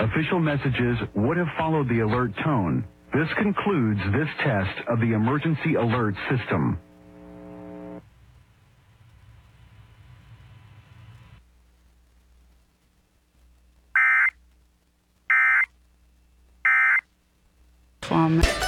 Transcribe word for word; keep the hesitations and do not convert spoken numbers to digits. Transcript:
Official messages would have followed the alert tone. This concludes this test of the emergency alert system. From